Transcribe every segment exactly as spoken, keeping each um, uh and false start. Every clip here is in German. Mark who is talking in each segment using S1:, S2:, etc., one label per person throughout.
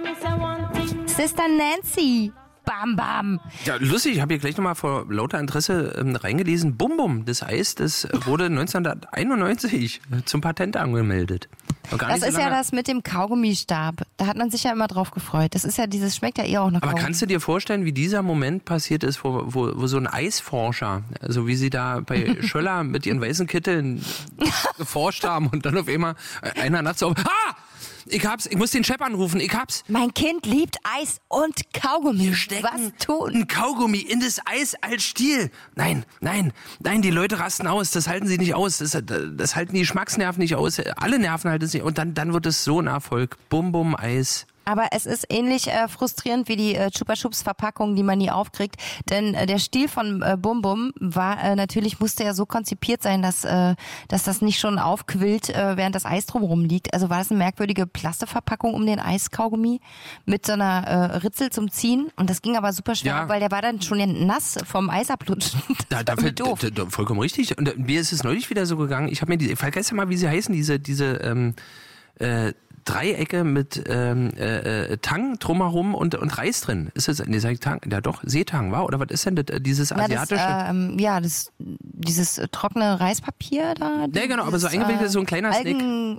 S1: Sister Nancy. Bam, bam.
S2: Ja, lustig, ich habe hier gleich nochmal vor lauter Interesse ähm, reingelesen. Bum Bum, das Eis, das wurde neunzehnhunderteinundneunzig zum Patent angemeldet.
S1: Das so ist ja das mit dem Kaugummistab. Da hat man sich ja immer drauf gefreut. Das ist ja dieses, schmeckt ja eher auch nach
S2: Aber
S1: Kaugummi.
S2: kannst du dir vorstellen, wie dieser Moment passiert ist, wo, wo, wo so ein Eisforscher, also wie sie da bei Schöller mit ihren weißen Kitteln geforscht haben und dann auf einmal einer nachts so, ah! Ich hab's, ich muss den Chef anrufen, ich hab's.
S1: Mein Kind liebt Eis und Kaugummi.
S2: Wir stecken
S1: Was tun?
S2: ein Kaugummi in das Eis als Stiel. Nein, nein, nein, die Leute rasten aus, das halten sie nicht aus, das, das halten die Geschmacksnerven nicht aus, alle Nerven halten es nicht und dann, dann wird es so ein Erfolg. Bum, bum, Eis.
S1: Aber es ist ähnlich äh, frustrierend wie die äh, Chupa Chups Verpackung, die man nie aufkriegt. Denn äh, der Stiel von äh, Bum Bum war äh, natürlich, musste ja so konzipiert sein, dass, äh, dass das nicht schon aufquillt, äh, während das Eis drumherum liegt. Also war das eine merkwürdige Plastikverpackung um den Eiskaugummi mit so einer äh, Ritzel zum Ziehen. Und das ging aber super schwer,
S2: Ja.
S1: weil der war dann schon nass vom Eis ablutschen.
S2: Da, da, fällt- da, da, vollkommen richtig. Und äh, mir ist es neulich wieder so gegangen, ich habe mir die, ich vergesse mal, wie sie heißen, diese, diese ähm, äh, Dreiecke mit ähm, äh, Tang drumherum und, und Reis drin. Ist das, nee, sag ich Tang? Ja doch, Seetang, war? Oder was ist denn das, dieses
S1: Ja, das,
S2: asiatische?
S1: ähm, ja, das, dieses äh, trockene Reispapier da.
S2: Ja, genau, aber so
S1: dieses,
S2: eingewickelt, so ein kleiner Snack.
S1: Algen,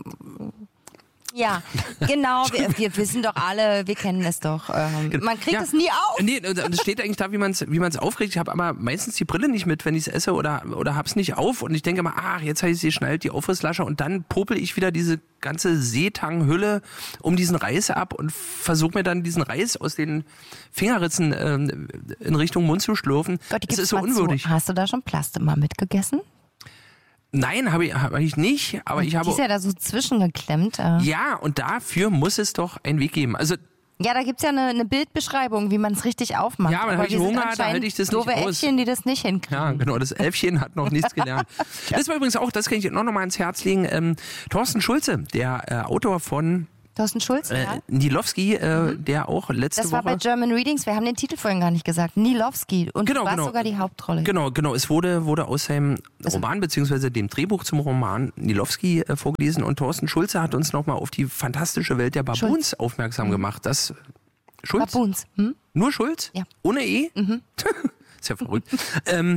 S1: Ja, genau, wir, wir wissen doch alle, wir kennen es doch. Ähm, man kriegt
S2: Ja.
S1: es nie auf.
S2: Nee, das steht eigentlich da, wie man es wie man's aufkriegt. Ich habe aber meistens die Brille nicht mit, wenn ich es esse oder, oder hab's nicht auf. Und ich denke immer, ach, jetzt habe ich sie schnallt, die Aufrisslasche. Und dann popel ich wieder diese ganze Seetanghülle um diesen Reis ab und versuche mir dann diesen Reis aus den Fingerritzen ähm, in Richtung Mund zu schlürfen.
S1: Gott,
S2: das ist so
S1: mal
S2: unwürdig.
S1: Zu. Hast du da schon Plaste mal mitgegessen?
S2: Nein, habe ich, hab ich nicht. Aber ich
S1: Die
S2: habe...
S1: ist ja da so zwischengeklemmt. Äh.
S2: Ja, und dafür muss es doch einen Weg geben. Also
S1: Ja, da gibt's ja eine, eine Bildbeschreibung, wie man es richtig aufmacht.
S2: Ja, aber dann hab ich
S1: wir sind
S2: Hunger, da
S1: anscheinend
S2: halte ich das nicht
S1: doofe
S2: aus.
S1: Äffchen, die das nicht hinkriegen.
S2: Ja, genau, das Elfchen hat noch nichts gelernt. Das war übrigens auch, das kann ich noch mal ans Herz legen, ähm, Thorsten Schulze, der äh, Autor von
S1: Thorsten Schulz,
S2: äh,
S1: ja.
S2: Nilowski, äh, mhm. der auch letzte
S1: Das war
S2: Woche...
S1: bei German Readings, wir haben den Titel vorhin gar nicht gesagt. Nilowski. Und
S2: Genau,
S1: du warst
S2: genau.
S1: sogar die Hauptrolle.
S2: Genau, genau. Es wurde, wurde aus seinem Roman beziehungsweise dem Drehbuch zum Roman Nilowski äh, vorgelesen und Thorsten Schulze hat uns nochmal auf die fantastische Welt der Baboons
S1: Schulz.
S2: aufmerksam
S1: Mhm.
S2: gemacht. Das Schulz?
S1: Baboons. Hm?
S2: Nur Schulz?
S1: Ja.
S2: Ohne E?
S1: Mhm.
S2: Ist ja verrückt. ähm,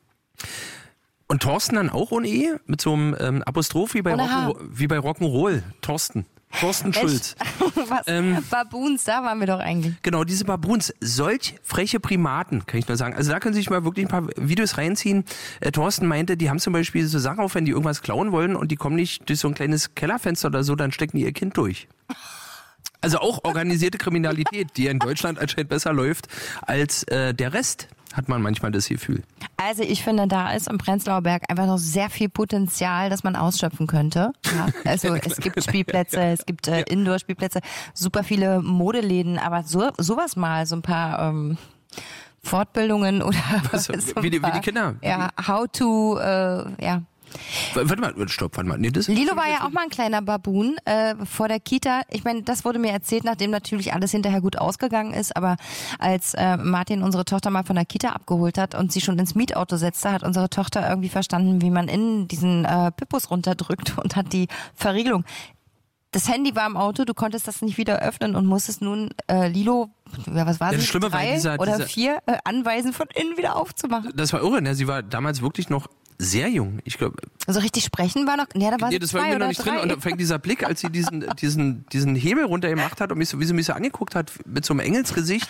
S2: und Thorsten dann auch ohne E? Mit so einem ähm, Apostroph wie bei,
S1: Ohne H.
S2: Rock'n'Roll, wie bei Rock'n'Roll. Thorsten. Thorsten Schulz.
S1: Was?
S2: Ähm,
S1: Baboons, da waren wir doch eigentlich.
S2: Genau, diese Baboons, solch freche Primaten, kann ich nur sagen. Also da können Sie sich mal wirklich ein paar Videos reinziehen. Äh, Thorsten meinte, die haben zum Beispiel so Sachen auf, wenn die irgendwas klauen wollen und die kommen nicht durch so ein kleines Kellerfenster oder so, dann stecken die ihr Kind durch. Also auch organisierte Kriminalität, die in Deutschland anscheinend besser läuft als äh, der Rest, hat man manchmal das Gefühl.
S1: Also ich finde, da ist im Prenzlauer Berg einfach noch sehr viel Potenzial, das man ausschöpfen könnte. Ja, also es gibt Spielplätze, es gibt äh, Indoor-Spielplätze, super viele Modeläden, aber so sowas mal, so ein paar ähm, Fortbildungen oder
S2: Was,
S1: so
S2: wie, die, wie
S1: paar,
S2: die Kinder.
S1: Ja, how to, äh, ja.
S2: Warte mal, stopp, warte mal. Nee, das
S1: Lilo war ja auch mal ein kleiner Baboon äh, vor der Kita. Ich meine, das wurde mir erzählt, nachdem natürlich alles hinterher gut ausgegangen ist. Aber als äh, Martin unsere Tochter mal von der Kita abgeholt hat und sie schon ins Mietauto setzte, hat unsere Tochter irgendwie verstanden, wie man in diesen äh, Pippus runterdrückt und hat die Verriegelung. Das Handy war im Auto, du konntest das nicht wieder öffnen und musstest nun äh, Lilo, ja, was war
S2: Ja, das
S1: sie,
S2: Schlimme war
S1: drei
S2: dieser-
S1: oder
S2: dieser-
S1: vier äh, anweisen, von innen wieder aufzumachen.
S2: Das war irre, ne? Sie war damals wirklich noch sehr jung. Ich glaube,
S1: Also richtig sprechen war noch, ja, da war
S2: nee,
S1: sie
S2: das war
S1: zwei
S2: irgendwie
S1: oder
S2: noch nicht
S1: drei.
S2: drin. Und dann fängt dieser Blick, als sie diesen, diesen, diesen Hebel runtergemacht hat und mich so, wie sie mich so angeguckt hat, mit so einem Engelsgesicht.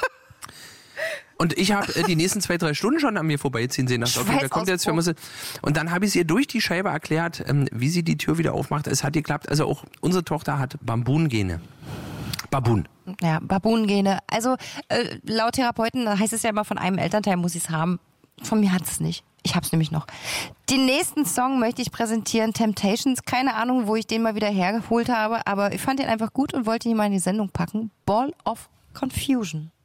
S2: Und ich habe äh, die nächsten zwei, drei Stunden schon an mir vorbeiziehen sehen. Dachte, okay, wer kommt jetzt? Wer muss es? Und dann habe ich ihr durch die Scheibe erklärt, ähm, wie sie die Tür wieder aufmacht. Es hat geklappt. Also auch unsere Tochter hat Bambun-Gene. Baboon.
S1: Ja, Baboon-Gene. Also äh, laut Therapeuten heißt es ja immer, von einem Elternteil muss ich es haben. Von mir hat es nicht. Ich hab's nämlich noch. Den nächsten Song möchte ich präsentieren, Temptations. Keine Ahnung, wo ich den mal wieder hergeholt habe, aber ich fand den einfach gut und wollte ihn mal in die Sendung packen. Ball of Confusion.